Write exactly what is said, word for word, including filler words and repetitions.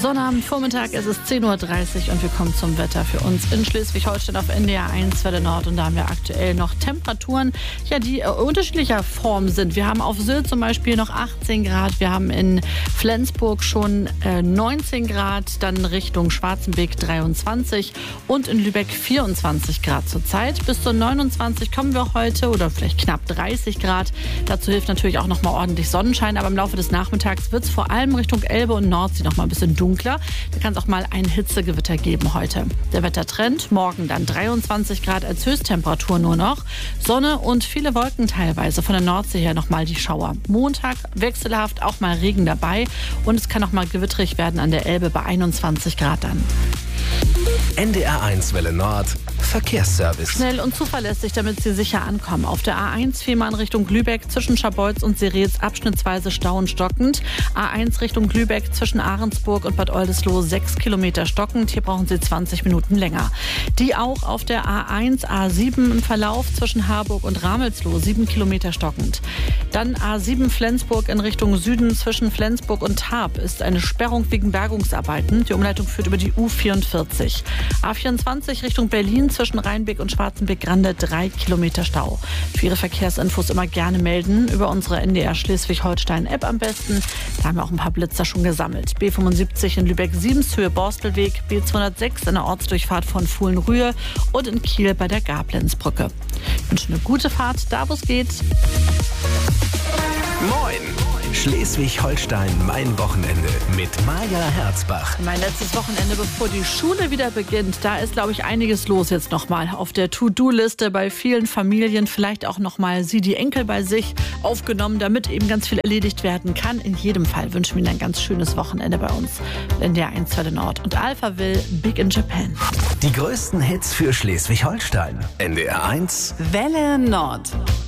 Sonnabendvormittag, es ist zehn Uhr dreißig und wir kommen zum Wetter für uns in Schleswig-Holstein auf N D R eins Welle Nord. Und da haben wir aktuell noch Temperaturen, ja, die äh, unterschiedlicher Form sind. Wir haben auf Sylt zum Beispiel noch achtzehn Grad, wir haben in Flensburg schon äh, neunzehn Grad, dann Richtung Schwarzenbeek dreiundzwanzig und in Lübeck vierundzwanzig Grad zurzeit. Bis zu neunundzwanzig kommen wir heute oder vielleicht knapp dreißig Grad. Dazu hilft natürlich auch noch mal ordentlich Sonnenschein, aber im Laufe des Nachmittags wird es vor allem Richtung Elbe und Nordsee noch mal ein bisschen dunkler. Da kann es auch mal ein Hitzegewitter geben heute. Der Wettertrend, morgen dann dreiundzwanzig Grad als Höchsttemperatur nur noch. Sonne und viele Wolken teilweise, von der Nordsee her noch mal die Schauer. Montag wechselhaft, auch mal Regen dabei und es kann auch mal gewitterig werden an der Elbe bei einundzwanzig Grad dann. N D R eins Welle Nord Verkehrsservice. Schnell und zuverlässig, damit Sie sicher ankommen. Auf der A eins Fehmarn Richtung Lübeck zwischen Scharbeutz und Seretz abschnittsweise Stau und stockend. A eins Richtung Lübeck zwischen Ahrensburg und Bad Oldesloe sechs Kilometer stockend. Hier brauchen Sie zwanzig Minuten länger. Die auch auf der A eins A sieben im Verlauf zwischen Harburg und Ramelsloh sieben Kilometer stockend. Dann A sieben Flensburg in Richtung Süden zwischen Flensburg und Tarp ist eine Sperrung wegen Bergungsarbeiten. Die Umleitung führt über die U vierundvierzig. A vierundzwanzig Richtung Berlin zwischen Rheinbeck und Schwarzenbeck-Grande drei Kilometer Stau. Für Ihre Verkehrsinfos immer gerne melden über unsere N D R Schleswig-Holstein-App am besten. Da haben wir auch ein paar Blitzer schon gesammelt. B fünfundsiebzig in Lübeck-Siebenshöhe Borstelweg, B zweihundertsechs in der Ortsdurchfahrt von Fuhlen-Rühe und in Kiel bei der Gablenzbrücke. Ich wünsche eine gute Fahrt, da wo es geht. Moin! Schleswig-Holstein, mein Wochenende mit Maja Herzbach. Mein letztes Wochenende, bevor die Schule wieder beginnt. Da ist, glaube ich, einiges los jetzt nochmal auf der To-Do-Liste bei vielen Familien. Vielleicht auch nochmal sie, die Enkel bei sich aufgenommen, damit eben ganz viel erledigt werden kann. In jedem Fall wünschen wir Ihnen ein ganz schönes Wochenende bei uns. N D R eins Welle Nord und Alphaville, Big in Japan. Die größten Hits für Schleswig-Holstein. N D R eins Welle Nord.